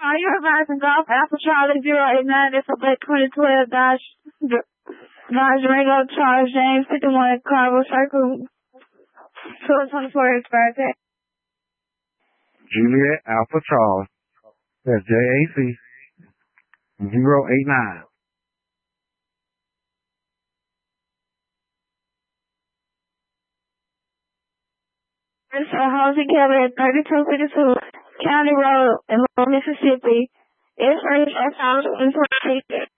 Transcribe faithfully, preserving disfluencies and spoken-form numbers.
Are you advising Golf Alpha Charlie zero eight nine is a black twenty twelve Dodge Dodge Durango Charles James fifty-one Carver Circle two twenty-four expired tag. Juliet Alpha Charles. That's J A C zero eight nine. It's a housing cabin at thirty-two fifty-two County Road in Mississippi. It's rated as housing in